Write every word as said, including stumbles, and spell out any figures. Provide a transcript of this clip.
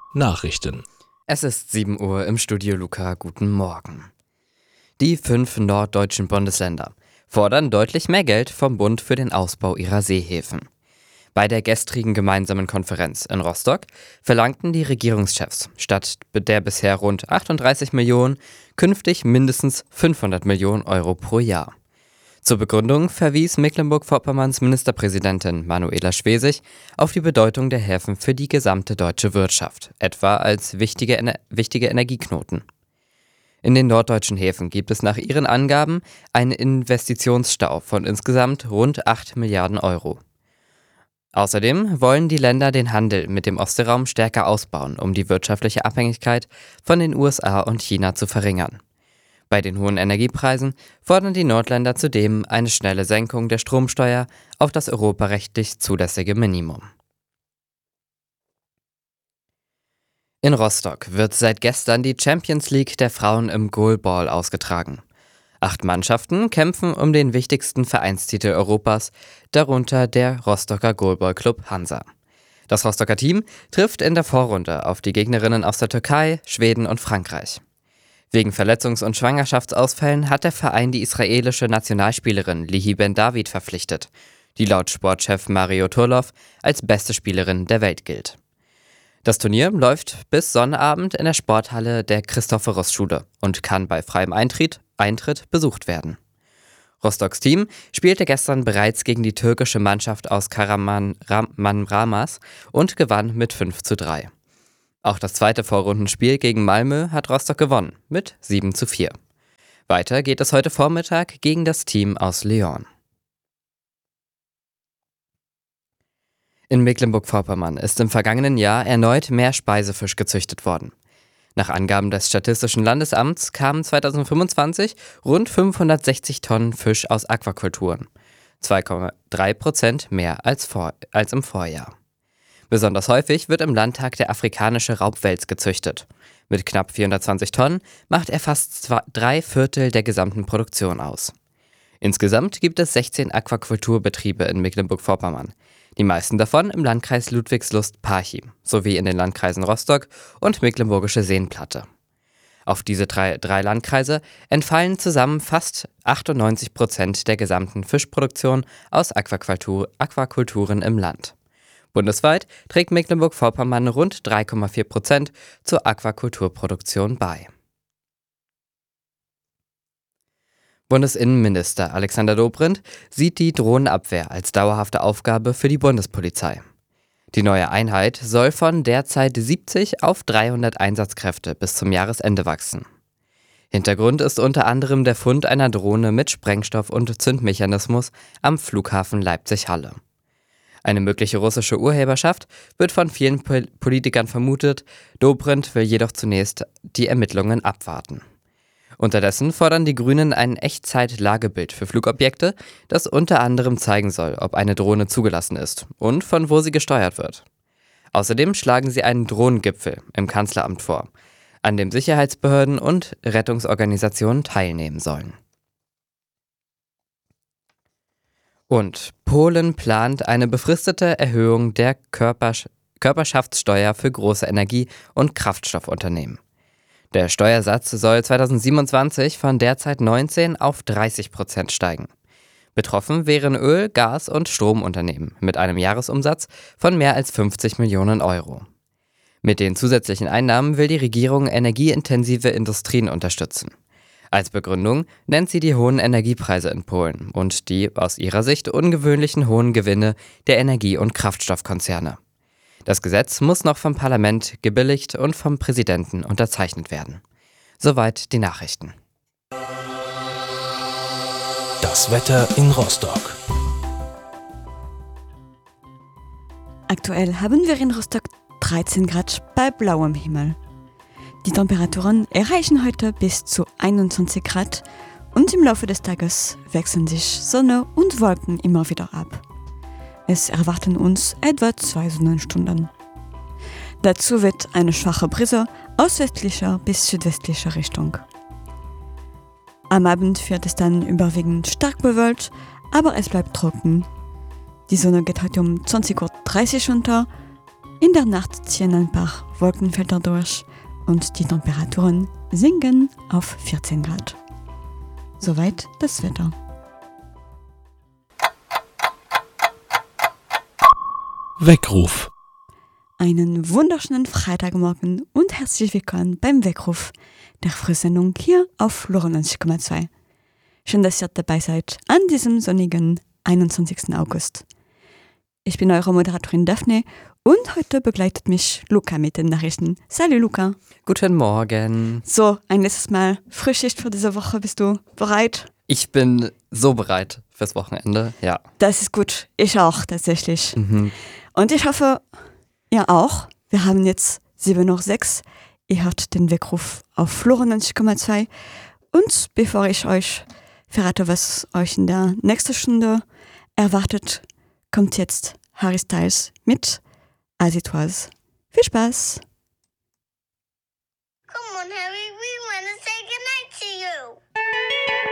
Nachrichten. Es ist sieben Uhr im Studio Luca. Guten Morgen. Die fünf norddeutschen Bundesländer fordern deutlich mehr Geld vom Bund für den Ausbau ihrer Seehäfen. Bei der gestrigen gemeinsamen Konferenz in Rostock verlangten die Regierungschefs statt der bisher rund achtunddreißig Millionen künftig mindestens fünfhundert Millionen Euro pro Jahr. Zur Begründung verwies Mecklenburg-Vorpommerns Ministerpräsidentin Manuela Schwesig auf die Bedeutung der Häfen für die gesamte deutsche Wirtschaft, etwa als wichtige, Ener- wichtige Energieknoten. In den norddeutschen Häfen gibt es nach ihren Angaben einen Investitionsstau von insgesamt rund acht Milliarden Euro. Außerdem wollen die Länder den Handel mit dem Ostseeraum stärker ausbauen, um die wirtschaftliche Abhängigkeit von den U S A und China zu verringern. Bei den hohen Energiepreisen fordern die Nordländer zudem eine schnelle Senkung der Stromsteuer auf das europarechtlich zulässige Minimum. In Rostock wird seit gestern die Champions League der Frauen im Goalball ausgetragen. Acht Mannschaften kämpfen um den wichtigsten Vereinstitel Europas, darunter der Rostocker Goalball-Club Hansa. Das Rostocker Team trifft in der Vorrunde auf die Gegnerinnen aus der Türkei, Schweden und Frankreich. Wegen Verletzungs- und Schwangerschaftsausfällen hat der Verein die israelische Nationalspielerin Lihi Ben David verpflichtet, die laut Sportchef Mario Turlov als beste Spielerin der Welt gilt. Das Turnier läuft bis Sonnabend in der Sporthalle der Christophorus-Schule und kann bei freiem Eintritt, Eintritt besucht werden. Rostocks Team spielte gestern bereits gegen die türkische Mannschaft aus Kahramanmaraş und gewann mit fünf zu drei. Auch das zweite Vorrundenspiel gegen Malmö hat Rostock gewonnen mit sieben zu vier. Weiter geht es heute Vormittag gegen das Team aus Lyon. In Mecklenburg-Vorpommern ist im vergangenen Jahr erneut mehr Speisefisch gezüchtet worden. Nach Angaben des Statistischen Landesamts kamen zweitausendfünfundzwanzig rund fünfhundertsechzig Tonnen Fisch aus Aquakulturen, zwei Komma drei Prozent mehr als, vor, als im Vorjahr. Besonders häufig wird im Landtag der afrikanische Raubwels gezüchtet. Mit knapp vierhundertzwanzig Tonnen macht er fast zwei, drei Viertel der gesamten Produktion aus. Insgesamt gibt es sechzehn Aquakulturbetriebe in Mecklenburg-Vorpommern. Die meisten davon im Landkreis Ludwigslust-Parchim sowie in den Landkreisen Rostock und Mecklenburgische Seenplatte. Auf diese drei, drei Landkreise entfallen zusammen fast achtundneunzig Prozent der gesamten Fischproduktion aus Aquakultur, Aquakulturen im Land. Bundesweit trägt Mecklenburg-Vorpommern rund drei Komma vier Prozent zur Aquakulturproduktion bei. Bundesinnenminister Alexander Dobrindt sieht die Drohnenabwehr als dauerhafte Aufgabe für die Bundespolizei. Die neue Einheit soll von derzeit siebzig auf dreihundert Einsatzkräfte bis zum Jahresende wachsen. Hintergrund ist unter anderem der Fund einer Drohne mit Sprengstoff- und Zündmechanismus am Flughafen Leipzig-Halle. Eine mögliche russische Urheberschaft wird von vielen Pol- Politikern vermutet, Dobrindt will jedoch zunächst die Ermittlungen abwarten. Unterdessen fordern die Grünen ein Echtzeit-Lagebild für Flugobjekte, das unter anderem zeigen soll, ob eine Drohne zugelassen ist und von wo sie gesteuert wird. Außerdem schlagen sie einen Drohnengipfel im Kanzleramt vor, an dem Sicherheitsbehörden und Rettungsorganisationen teilnehmen sollen. Und Polen plant eine befristete Erhöhung der Körpersch- Körperschaftssteuer für große Energie- und Kraftstoffunternehmen. Der Steuersatz soll zweitausendsiebenundzwanzig von derzeit neunzehn auf dreißig Prozent steigen. Betroffen wären Öl-, Gas- und Stromunternehmen mit einem Jahresumsatz von mehr als fünfzig Millionen Euro. Mit den zusätzlichen Einnahmen will die Regierung energieintensive Industrien unterstützen. Als Begründung nennt sie die hohen Energiepreise in Polen und die aus ihrer Sicht ungewöhnlichen hohen Gewinne der Energie- und Kraftstoffkonzerne. Das Gesetz muss noch vom Parlament gebilligt und vom Präsidenten unterzeichnet werden. Soweit die Nachrichten. Das Wetter in Rostock. Aktuell haben wir in Rostock dreizehn Grad bei blauem Himmel. Die Temperaturen erreichen heute bis zu einundzwanzig Grad und im Laufe des Tages wechseln sich Sonne und Wolken immer wieder ab. Es erwarten uns etwa zwei Sonnenstunden. Dazu wird eine schwache Brise aus westlicher bis südwestlicher Richtung. Am Abend wird es dann überwiegend stark bewölkt, aber es bleibt trocken. Die Sonne geht heute um zwanzig Uhr dreißig unter In der Nacht ziehen ein paar Wolkenfelder durch und die Temperaturen sinken auf vierzehn Grad. Soweit das Wetter. Weckruf. Einen wunderschönen Freitagmorgen und herzlich willkommen beim Weckruf, der Frühsendung hier auf neunundneunzig Komma zwei. Schön, dass ihr dabei seid an diesem sonnigen einundzwanzigsten August. Ich bin eure Moderatorin Daphne und heute begleitet mich Luca mit den Nachrichten. Salut Luca. Guten Morgen. So, ein letztes Mal Frühschicht für diese Woche. Bist du bereit? Ich bin so bereit fürs Wochenende, ja. Das ist gut. Ich auch, tatsächlich. Mhm. Und ich hoffe, ihr auch. Wir haben jetzt sieben Uhr sechs. Ihr hört den Weckruf auf neunundneunzig Komma zwei. Und bevor ich euch verrate, was euch in der nächsten Stunde erwartet, kommt jetzt Harry Styles mit As It Was. Viel Spaß! Come on, Harry, we want to say